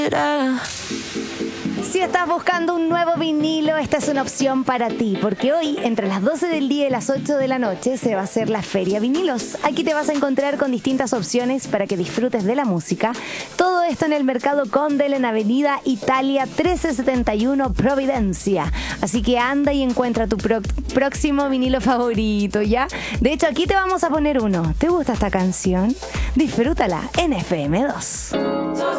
Si estás buscando un nuevo vinilo, esta es una opción para ti, porque hoy, entre las 12 del día y las 8 de la noche, se va a hacer la Feria Vinilos. Aquí te vas a encontrar con distintas opciones para que disfrutes de la música. Todo esto en el Mercado Condel, en Avenida Italia 1371, Providencia. Así que anda y encuentra tu próximo vinilo favorito, ¿ya? De hecho, aquí te vamos a poner uno. ¿Te gusta esta canción? Disfrútala en FM2.